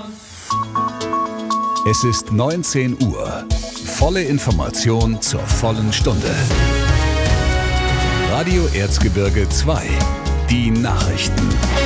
Es ist 19 Uhr. Volle Information zur vollen Stunde. Radio Erzgebirge 2. Die Nachrichten.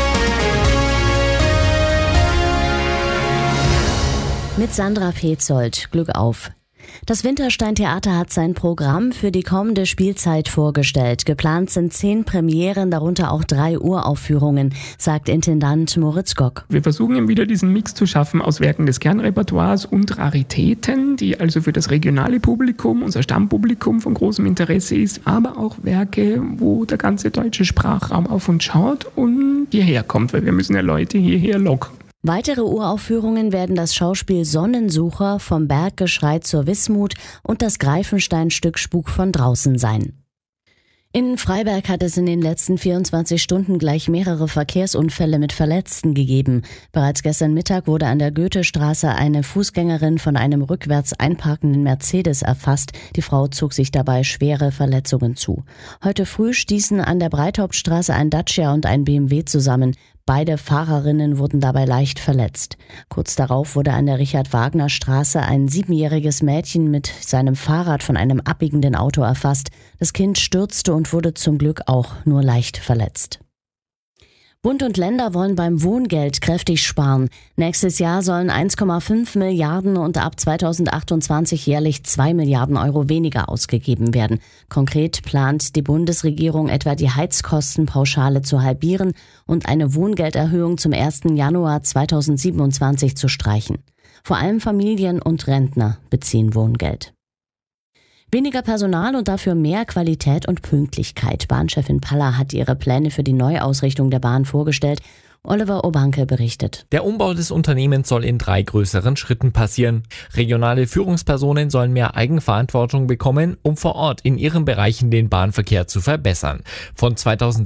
Mit Sandra Petzold. Glück auf. Das Winterstein-Theater hat sein Programm für die kommende Spielzeit vorgestellt. Geplant sind 10 Premieren, darunter auch 3 Uraufführungen, sagt Intendant Moritz Gock. Wir versuchen eben wieder diesen Mix zu schaffen aus Werken des Kernrepertoires und Raritäten, die also für das regionale Publikum, unser Stammpublikum von großem Interesse ist, aber auch Werke, wo der ganze deutsche Sprachraum auf uns schaut und hierher kommt, weil wir müssen ja Leute hierher locken. Weitere Uraufführungen werden das Schauspiel Sonnensucher, vom Berggeschrei zur Wismut und das Greifenstein-Stück Spuk von draußen sein. In Freiberg hat es in den letzten 24 Stunden gleich mehrere Verkehrsunfälle mit Verletzten gegeben. Bereits gestern Mittag wurde an der Goethestraße eine Fußgängerin von einem rückwärts einparkenden Mercedes erfasst. Die Frau zog sich dabei schwere Verletzungen zu. Heute früh stießen an der Breithauptstraße ein Dacia und ein BMW zusammen. Beide Fahrerinnen wurden dabei leicht verletzt. Kurz darauf wurde an der Richard-Wagner-Straße ein 7-jähriges Mädchen mit seinem Fahrrad von einem abbiegenden Auto erfasst. Das Kind stürzte und wurde zum Glück auch nur leicht verletzt. Bund und Länder wollen beim Wohngeld kräftig sparen. Nächstes Jahr sollen 1,5 Milliarden und ab 2028 jährlich 2 Milliarden Euro weniger ausgegeben werden. Konkret plant die Bundesregierung etwa die Heizkostenpauschale zu halbieren und eine Wohngelderhöhung zum 1. Januar 2027 zu streichen. Vor allem Familien und Rentner beziehen Wohngeld. Weniger Personal und dafür mehr Qualität und Pünktlichkeit. Bahnchefin Paller hat ihre Pläne für die Neuausrichtung der Bahn vorgestellt. Oliver Obanke berichtet. Der Umbau des Unternehmens soll in 3 größeren Schritten passieren. Regionale Führungspersonen sollen mehr Eigenverantwortung bekommen, um vor Ort in ihren Bereichen den Bahnverkehr zu verbessern. Von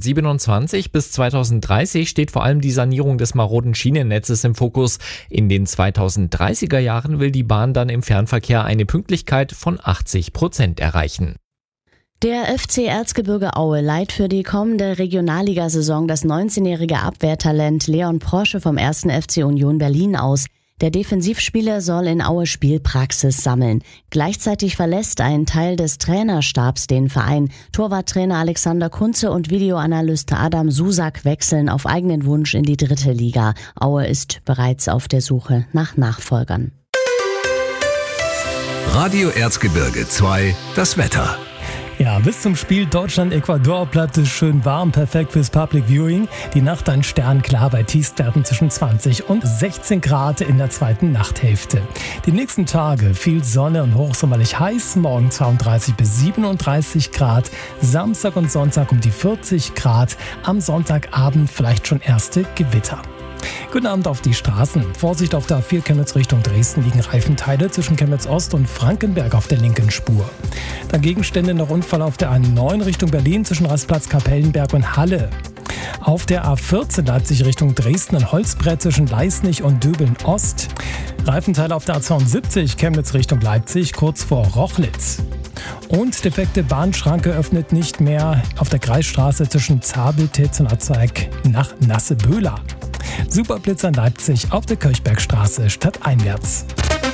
2027 bis 2030 steht vor allem die Sanierung des maroden Schienennetzes im Fokus. In den 2030er Jahren will die Bahn dann im Fernverkehr eine Pünktlichkeit von 80% erreichen. Der FC Erzgebirge Aue leiht für die kommende Regionalligasaison das 19-jährige Abwehrtalent Leon Prosche vom 1. FC Union Berlin aus. Der Defensivspieler soll in Aue Spielpraxis sammeln. Gleichzeitig verlässt ein Teil des Trainerstabs den Verein. Torwarttrainer Alexander Kunze und Videoanalyst Adam Susak wechseln auf eigenen Wunsch in die 3. Liga. Aue ist bereits auf der Suche nach Nachfolgern. Radio Erzgebirge 2, das Wetter. Ja, bis zum Spiel Deutschland-Ecuador bleibt es schön warm, perfekt fürs Public Viewing. Die Nacht dann sternklar bei Tiefstwerten zwischen 20 und 16 Grad in der zweiten Nachthälfte. Die nächsten Tage viel Sonne und hochsommerlich heiß, morgen 32 bis 37 Grad, Samstag und Sonntag um die 40 Grad, am Sonntagabend vielleicht schon erste Gewitter. Guten Abend auf die Straßen. Vorsicht auf der A4 Chemnitz Richtung Dresden liegen Reifenteile zwischen Chemnitz Ost und Frankenberg auf der linken Spur. Dann Gegenstände noch Unfall auf der A9 Richtung Berlin zwischen Rastplatz Kapellenberg und Halle. Auf der A14 Leipzig Richtung Dresden ein Holzbrett zwischen Leisnig und Döbeln Ost. Reifenteile auf der A72 Chemnitz Richtung Leipzig kurz vor Rochlitz. Und defekte Bahnschranke öffnet nicht mehr auf der Kreisstraße zwischen Zabeltitz und Azweig nach Nasseböhler. Superblitzer in Leipzig auf der Kirchbergstraße stadteinwärts.